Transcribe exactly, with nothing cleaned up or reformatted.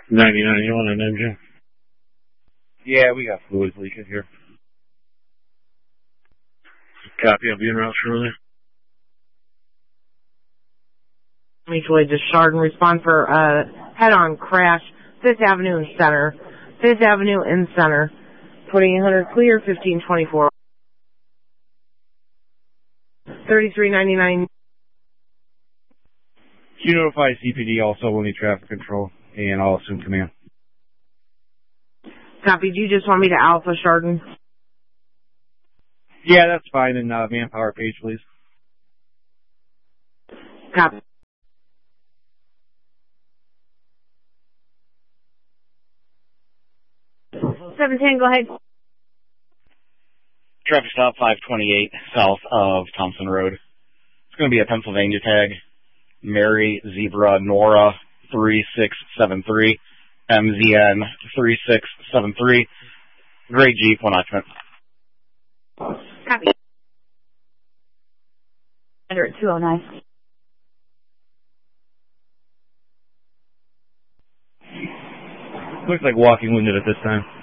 ninety-nine, you want an engine? Yeah, we got fluids leaking here. Copy, I'll be in route shortly. Mutual aid to Chardon, respond for uh, head-on crash, fifth Avenue and Center. fifth Avenue and Center. twenty eight hundred clear, fifteen twenty-four. thirty-three ninety-nine. You notify C P D also will need traffic control, and I'll assume command. Copy. Do you just want me to Alpha Chardon? Yeah, that's fine. And uh, manpower page, please. Copy. seventeen, go ahead. Traffic stop five twenty-eight south of Thompson Road. It's going to be a Pennsylvania tag. Mary Zebra Nora three six seven three. M Z N three six seven three. Gray Jeep, one occupant. Copy. Under at two oh nine. Looks like walking winded at this time.